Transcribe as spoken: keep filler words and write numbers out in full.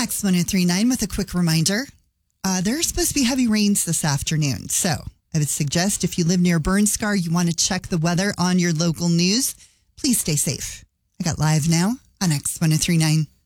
X one oh three point nine with a quick reminder. Uh, there are supposed to be heavy rains this afternoon. So I would suggest if you live near Burn Scar, you want to check the weather on your local news. Please stay safe. I got live now on X one oh three point nine.